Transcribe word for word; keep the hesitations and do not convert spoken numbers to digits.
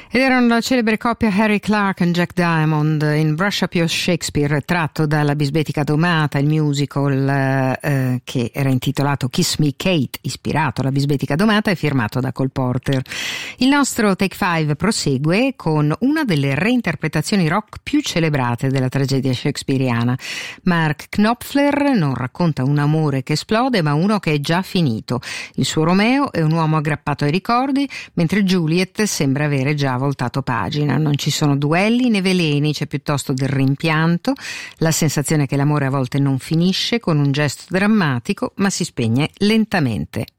Ed erano la celebre coppia Harry Clarke e Jack Diamond in Brush Up Your Shakespeare, tratto dalla Bisbetica Domata, il musical eh, che era intitolato Kiss Me Kate, ispirato alla Bisbetica Domata e firmato da Cole Porter. Il nostro Take Five prosegue con una delle reinterpretazioni rock più celebrate della tragedia shakespeariana. Mark Knopfler non racconta un amore che esplode, ma uno che è già finito. Il suo Romeo è un uomo aggrappato ai ricordi, mentre Juliet sembra avere già voltato pagina. Non ci sono duelli né veleni, c'è piuttosto del rimpianto, la sensazione che l'amore a volte non finisce con un gesto drammatico, ma si spegne lentamente.